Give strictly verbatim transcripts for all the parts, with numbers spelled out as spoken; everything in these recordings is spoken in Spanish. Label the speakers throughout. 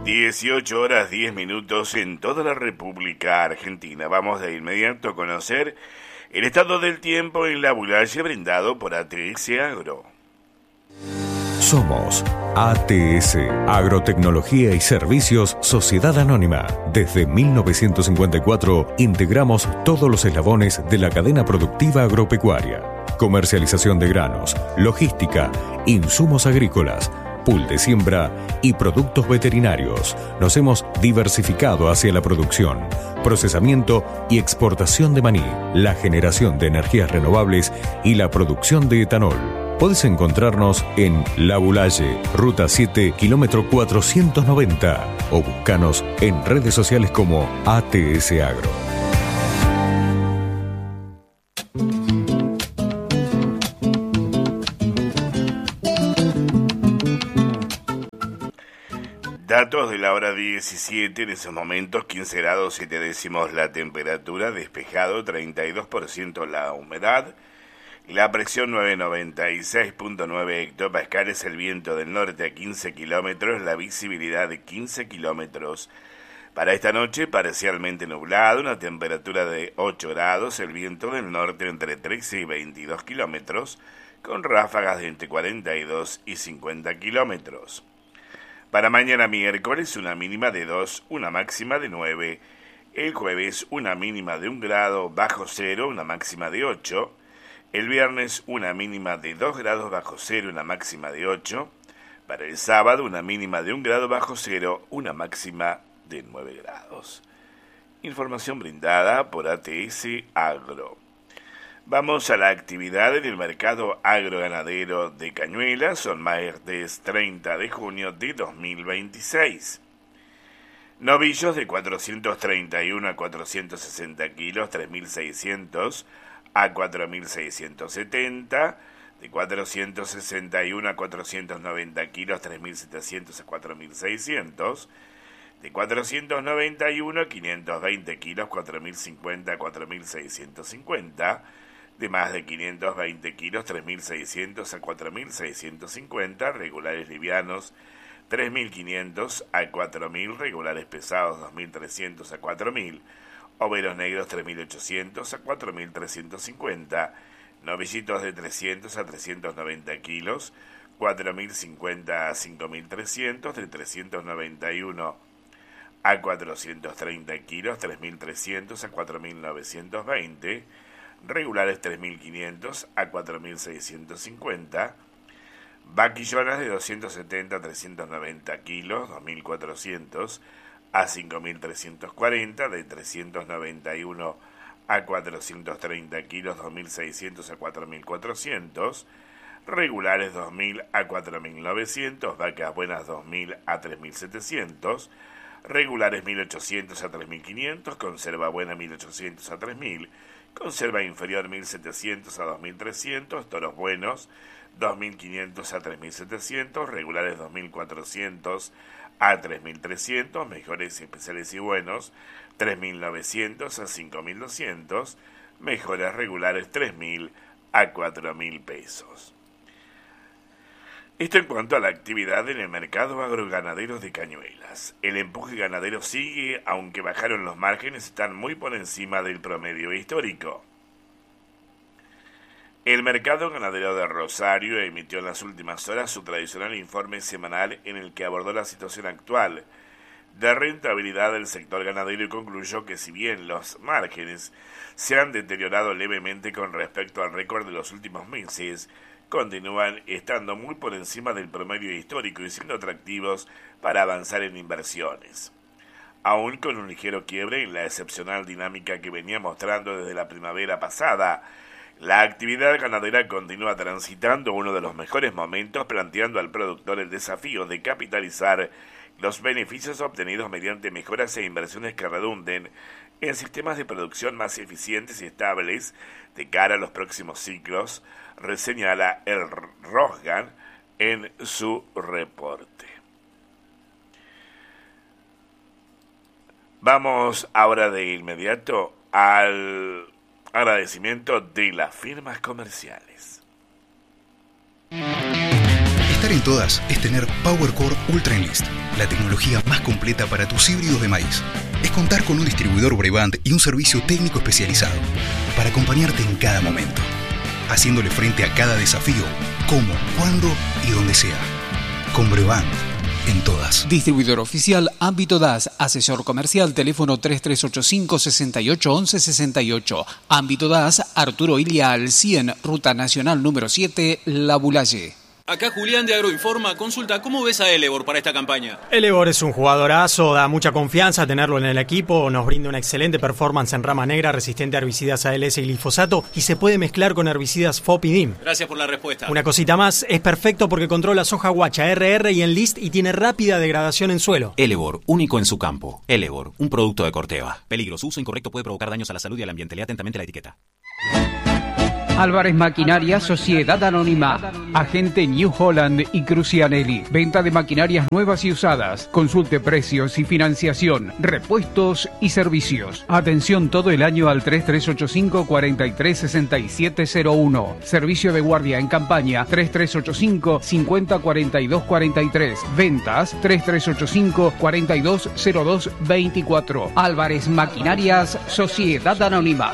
Speaker 1: dieciocho horas diez minutos en toda la República Argentina. Vamos de inmediato a conocer el estado del tiempo en la Bulaye brindado por A T S Agro.
Speaker 2: Somos A T S, Agrotecnología y Servicios Sociedad Anónima. Desde mil novecientos cincuenta y cuatro integramos todos los eslabones de la cadena productiva agropecuaria. Comercialización de granos, logística, insumos agrícolas, pool de siembra y productos veterinarios. Nos hemos diversificado hacia la producción, procesamiento y exportación de maní, la generación de energías renovables y la producción de etanol. Podés encontrarnos en La Bulaye, Ruta siete, kilómetro cuatrocientos noventa, o buscanos en redes sociales como A T S Agro.
Speaker 1: Datos de la hora diecisiete, en esos momentos quince grados siete décimos la temperatura, despejado treinta y dos por ciento la humedad, la presión novecientos noventa y seis punto nueve hectopascales, el viento del norte a quince kilómetros, la visibilidad de quince kilómetros. Para esta noche parcialmente nublado, una temperatura de ocho grados, el viento del norte entre trece y veintidós kilómetros, con ráfagas de entre cuarenta y dos y cincuenta kilómetros. Para mañana miércoles una mínima de dos, una máxima de nueve. El jueves una mínima de un grado bajo cero, una máxima de ocho. El viernes una mínima de dos grados bajo cero, una máxima de ocho. Para el sábado una mínima de un grado bajo cero, una máxima de nueve grados. Información brindada por A T S Agro. Vamos a la actividad en el mercado agroganadero de Cañuelas. Son martes treinta de junio de dos mil veintiséis. Novillos de cuatrocientos treinta y uno a cuatrocientos sesenta kilos, tres mil seiscientos a cuatro mil seiscientos setenta. De cuatrocientos sesenta y uno a cuatrocientos noventa kilos, tres mil setecientos a cuatro mil seiscientos. De cuatrocientos noventa y uno a quinientos veinte kilos, cuatro mil cincuenta a cuatro mil seiscientos cincuenta. De más de quinientos veinte kilos, tres mil seiscientos a cuatro mil seiscientos cincuenta, regulares livianos tres mil quinientos a cuatro mil, regulares pesados dos mil trescientos a cuatro mil, overos negros tres mil ochocientos a cuatro mil trescientos cincuenta, novillitos de trescientos a trescientos noventa kilos, cuatro mil cincuenta a cinco mil trescientos, de trescientos noventa y uno a cuatrocientos treinta kilos, tres mil trescientos a cuatro mil novecientos veinte, regulares tres mil quinientos a cuatro mil seiscientos cincuenta, vaquillonas de doscientos setenta a trescientos noventa kilos, dos mil cuatrocientos a cinco mil trescientos cuarenta, de trescientos noventa y uno a cuatrocientos treinta kilos, dos mil seiscientos a cuatro mil cuatrocientos, regulares dos mil a cuatro mil novecientos, vacas buenas dos mil a tres mil setecientos, regulares mil ochocientos a tres mil quinientos, conserva buena mil ochocientos a tres mil, conserva inferior mil setecientos a dos mil trescientos, toros buenos dos mil quinientos a tres mil setecientos, regulares dos mil cuatrocientos a tres mil trescientos, mejores especiales y buenos tres mil novecientos a cinco mil doscientos, mejores regulares tres mil a cuatro mil pesos. Esto en cuanto a la actividad en el mercado agroganadero de Cañuelas. El empuje ganadero sigue, aunque bajaron los márgenes, están muy por encima del promedio histórico. El mercado ganadero de Rosario emitió en las últimas horas su tradicional informe semanal en el que abordó la situación actual de rentabilidad del sector ganadero y concluyó que si bien los márgenes se han deteriorado levemente con respecto al récord de los últimos meses, continúan estando muy por encima del promedio histórico y siendo atractivos para avanzar en inversiones. Aún con un ligero quiebre en la excepcional dinámica que venía mostrando desde la primavera pasada, la actividad ganadera continúa transitando uno de los mejores momentos, planteando al productor el desafío de capitalizar los beneficios obtenidos mediante mejoras e inversiones que redunden en sistemas de producción más eficientes y estables de cara a los próximos ciclos, reseñala el Rosgan en su reporte. Vamos ahora de inmediato al agradecimiento de las firmas comerciales.
Speaker 3: Estar en todas es tener PowerCore Ultra Enlist. la tecnología más completa para tus híbridos de maíz es contar con un distribuidor Brevant y un servicio técnico especializado para acompañarte en cada momento, haciéndole frente a cada desafío, cómo, cuándo y donde sea. Con Brevant, en todas.
Speaker 4: Distribuidor oficial Ámbito D A S, asesor comercial, teléfono tres tres ocho cinco, seis ocho uno uno seis ocho. Ámbito D A S, Arturo Ilia al cien, Ruta Nacional número siete, La Bulaye.
Speaker 5: Acá Julián de Agroinforma, consulta, ¿cómo ves a Elevor para esta campaña?
Speaker 6: Elevor es un jugadorazo, da mucha confianza tenerlo en el equipo, nos brinda una excelente performance en rama negra, resistente a herbicidas A L S y glifosato, y se puede mezclar con herbicidas F O P y D I M.
Speaker 5: Gracias por la respuesta.
Speaker 6: Una cosita más, es perfecto porque controla soja guacha, R R y Enlist y tiene rápida degradación en suelo.
Speaker 7: Elevor, único en su campo. Elevor, un producto de Corteva. Peligro, su uso incorrecto puede provocar daños a la salud y al ambiente. Lea atentamente la etiqueta.
Speaker 8: Álvarez Maquinaria, Sociedad Anónima, agente New Holland y Crucianelli. Venta de maquinarias nuevas y usadas. Consulte precios y financiación, repuestos y servicios. Atención todo el año al tres tres ocho cinco, cuatro tres seis siete cero uno. Servicio de guardia en campaña tres tres ocho cinco, cinco cero cuatro dos cuatro tres. Ventas tres tres ocho cinco, cuatro dos cero dos veinticuatro. Álvarez Maquinarias, Sociedad Anónima.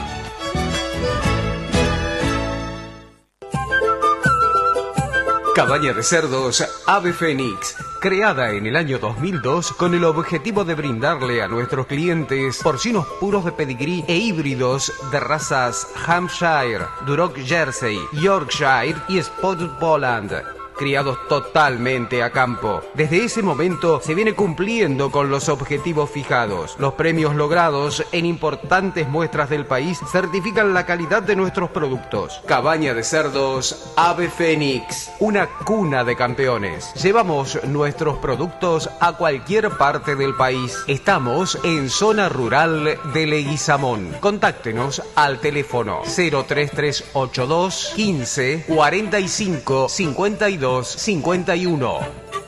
Speaker 9: Cabaña de cerdos Ave Fénix, creada en el año dos mil dos con el objetivo de brindarle a nuestros clientes porcinos puros de pedigrí e híbridos de razas Hampshire, Duroc Jersey, Yorkshire y Spotted Poland, criados totalmente a campo. Desde ese momento se viene cumpliendo con los objetivos fijados. Los premios logrados en importantes muestras del país certifican la calidad de nuestros productos. Cabaña de cerdos Ave Fénix, una cuna de campeones. Llevamos nuestros productos a cualquier parte del país. Estamos en zona rural de Leguizamón. Contáctenos al teléfono cero tres tres ocho dos, quince, cuarenta y cinco, cincuenta y dos cincuenta y uno.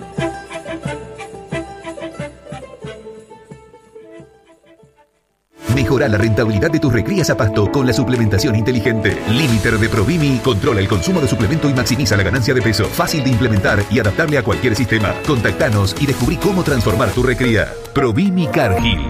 Speaker 10: Mejora la rentabilidad de tus recrías a pasto con la suplementación inteligente. Limiter de Provimi controla el consumo de suplemento y maximiza la ganancia de peso. Fácil de implementar y adaptable a cualquier sistema. Contactanos y descubrí cómo transformar tu recría. Provimi Cargill.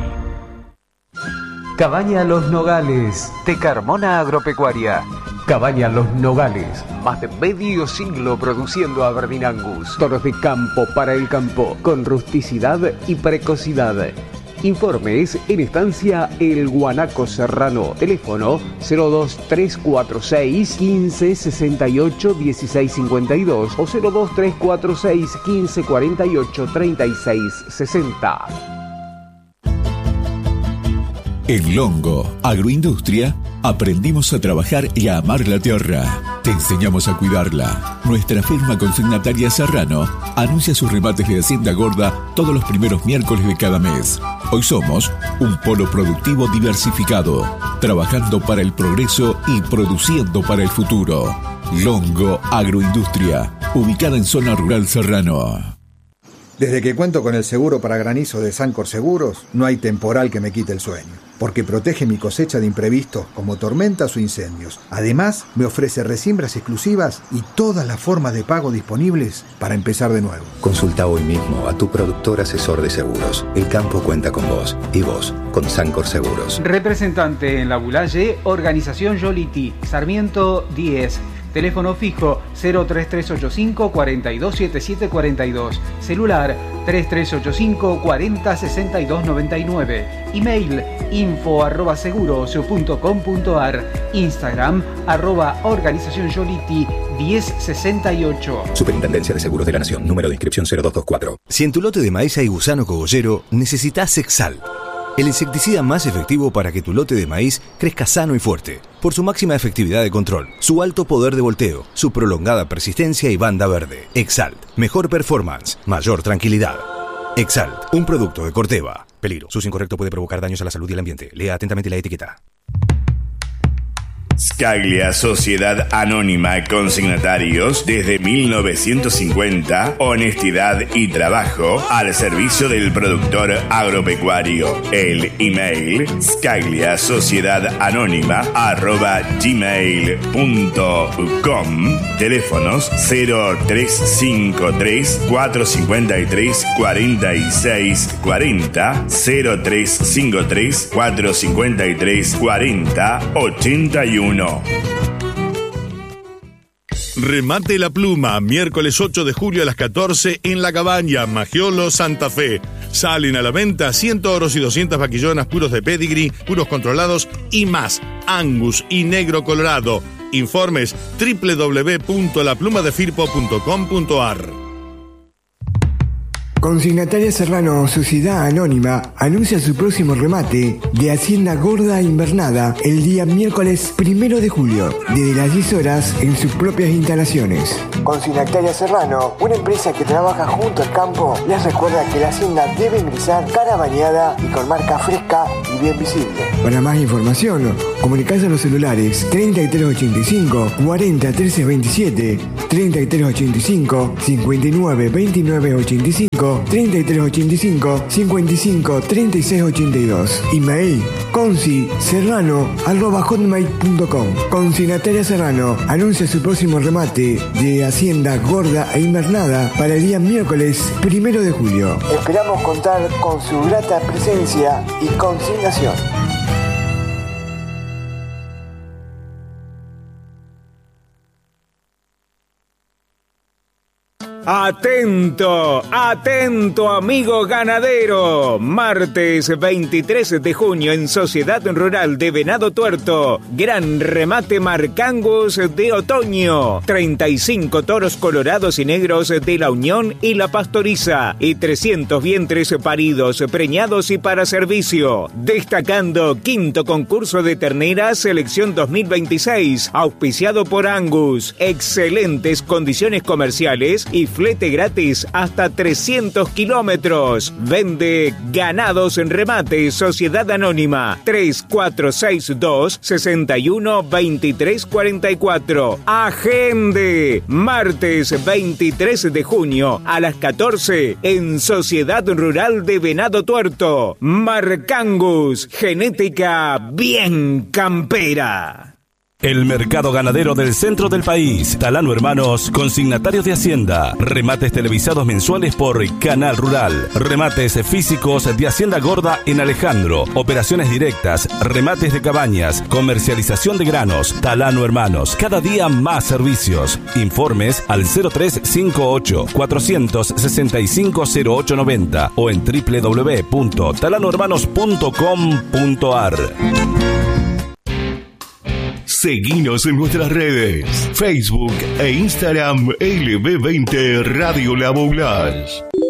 Speaker 9: Cabaña Los Nogales, de Carmona Agropecuaria. Cabaña Los Nogales, más de medio siglo produciendo Aberdeen Angus. Toros de campo para el campo, con rusticidad y precocidad. Informes en estancia El Guanaco Serrano. Teléfono cero dos tres cuatro seis, quince, sesenta y ocho, dieciséis cincuenta y dos o cero dos tres cuatro seis, quince, cuarenta y ocho, treinta y seis sesenta.
Speaker 2: En Longo Agroindustria aprendimos a trabajar y a amar la tierra. Te enseñamos a cuidarla. Nuestra firma consignataria Serrano anuncia sus remates de Hacienda Gorda todos los primeros miércoles de cada mes. Hoy somos un polo productivo diversificado, trabajando para el progreso y produciendo para el futuro. Longo Agroindustria, ubicada en zona rural Serrano.
Speaker 11: Desde que cuento con el seguro para granizo de Sancor Seguros, no hay temporal que me quite el sueño, porque protege mi cosecha de imprevistos como tormentas o incendios. Además, me ofrece resiembras exclusivas y todas las formas de pago disponibles para empezar de nuevo.
Speaker 12: Consulta hoy mismo a tu productor asesor de seguros. El campo cuenta con vos y vos con Sancor Seguros.
Speaker 8: Representante en La Bulaye, Organización Yoliti, Sarmiento diez. Teléfono fijo cero tres tres ocho cinco, cuatro dos siete siete cuatro dos. Celular tres tres ocho cinco, cuarenta, sesenta y dos noventa y nueve. Email info arroba seguros punto com punto ar. Instagram arroba organización Yoliti diez sesenta y ocho.
Speaker 12: Superintendencia de Seguros de la Nación. Número de inscripción cero dos dos cuatro.
Speaker 13: Si en tu lote de maíz hay gusano cogollero, necesitas Exal, el insecticida más efectivo para que tu lote de maíz crezca sano y fuerte, por su máxima efectividad de control, su alto poder de volteo, su prolongada persistencia y banda verde. Exalt, mejor performance, mayor tranquilidad. Exalt, un producto de Corteva. Peligro, su uso incorrecto puede provocar daños a la salud y al ambiente. Lea atentamente la etiqueta.
Speaker 1: Scaglia Sociedad Anónima Consignatarios desde mil novecientos cincuenta. Honestidad y trabajo al servicio del productor agropecuario. El email scaglia sociedad anónima arroba gmail punto com. Teléfonos cero tres cinco tres cuatro cinco tres cuatro seis cuatro cero cero tres cinco tres cuatro cinco tres cuatro cero ocho uno.
Speaker 14: Remate La Pluma, miércoles ocho de julio a las catorce en La Cabaña, Magiolo, Santa Fe. Salen a la venta cien toros y doscientas vaquillonas puros de pedigree, puros controlados y más, Angus y negro colorado. Informes doble u doble u doble u punto la pluma de firpo punto com punto a r.
Speaker 15: Consignataria Serrano, Sociedad Anónima, anuncia su próximo remate de Hacienda Gorda Invernada el día miércoles primero de julio, desde las diez horas en sus propias instalaciones. Consignataria Serrano, una empresa que trabaja junto al campo, les recuerda que la hacienda debe ingresar cara bañada y con marca fresca y bien visible. Para más información, comunicarse a los celulares treinta y tres ochenta y cinco, cuarenta, trece veintisiete, treinta y tres ochenta y cinco, cincuenta y nueve, veintinueve ochenta y cinco, treinta y tres ochenta y cinco, cincuenta y cinco, treinta y seis ochenta y dos. Email consi serrano arroba hotmail punto com. Consignataria Serrano anuncia su próximo remate de Hacienda Gorda e Invernada para el día miércoles primero de julio. Esperamos contar con su grata presencia y consignación.
Speaker 16: Atento, atento amigo ganadero. Martes veintitrés de junio en Sociedad Rural de Venado Tuerto. Gran remate Marcangus de otoño. treinta y cinco toros colorados y negros de la Unión y la Pastoriza. Y trescientos vientres paridos, preñados y para servicio. Destacando quinto concurso de terneras selección dos mil veintiséis. Auspiciado por Angus. Excelentes condiciones comerciales y flete gratis hasta trescientos kilómetros. Vende Ganados en Remate Sociedad Anónima tres cuatro seis dos, seis uno dos tres cuatro cuatro. Agende martes veintitrés de junio a las catorce en Sociedad Rural de Venado Tuerto. Marcangus, genética bien campera.
Speaker 17: El mercado ganadero del centro del país. Talano Hermanos, consignatarios de Hacienda. Remates televisados mensuales por Canal Rural. Remates físicos de Hacienda Gorda en Alejandro. Operaciones directas, remates de cabañas, comercialización de granos. Talano Hermanos, cada día más servicios. Informes al cero tres cinco ocho, cuatro seis cinco, cero ocho nueve cero o en doble u doble u doble u punto talano hermanos punto com punto a r.
Speaker 18: Seguinos en nuestras redes, Facebook e Instagram L B veinte Radio La Boulage.